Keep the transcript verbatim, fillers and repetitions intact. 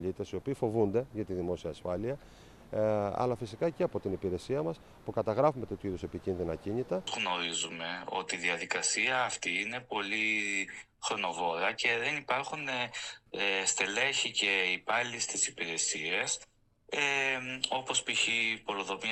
Οι οποίοι φοβούνται για τη δημόσια ασφάλεια, ε, αλλά φυσικά και από την υπηρεσία μας που καταγράφουμε τέτοιου είδους επικίνδυνα κίνητα. Γνωρίζουμε ότι η διαδικασία αυτή είναι πολύ χρονοβόρα και δεν υπάρχουν ε, στελέχη και υπάλληλοι στις υπηρεσίες, ε, όπως π.χ. πολεοδομία